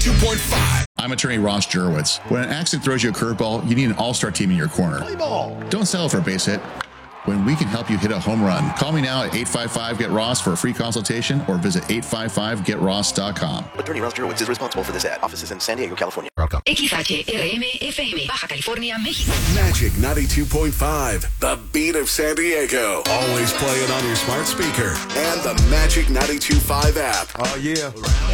92.5. I'm attorney Ross Jurowitz. When an accident throws you a curveball, you need an all-star team in your corner. Play ball. Don't settle for a base hit when we can help you hit a home run. Call me now at 855-GET-ROSS for a free consultation or visit 855-GetRoss.com. Attorney Ross Jurowitz is responsible for this ad. Offices in San Diego, California. Welcome. XHRM FM, Baja California, México. Magic 92.5, the beat of San Diego. Always playing on your smart speaker and the Magic 92.5 app. Oh, yeah.